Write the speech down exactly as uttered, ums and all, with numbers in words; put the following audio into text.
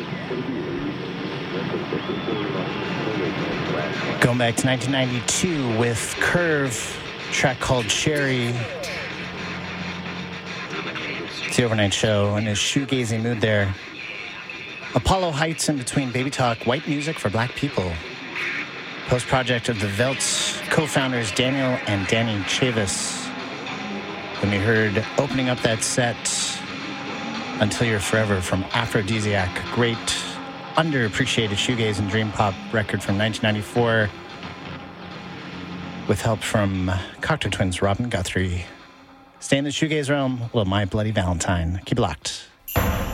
Going back to nineteen ninety-two with Curve, a track called Cherry. It's the overnight show in his shoegazy mood there. Apollo Heights in between Baby Talk, white music for black people. Post-project of the Veltz co-founders Daniel and Danny Chavis. Then we heard opening up that set, Until You're Forever from Aphrodisiac. Great, underappreciated shoegaze and dream pop record from nineteen ninety-four with help from Cocteau Twins' Robin Guthrie. Stay in the shoegaze realm, a little My Bloody Valentine. Keep it locked.